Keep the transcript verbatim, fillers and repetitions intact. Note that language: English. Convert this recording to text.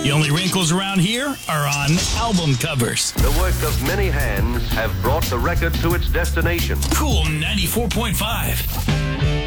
The only wrinkles around here are on album covers. The work of many hands have brought the record to its destination. Cool ninety-four point five.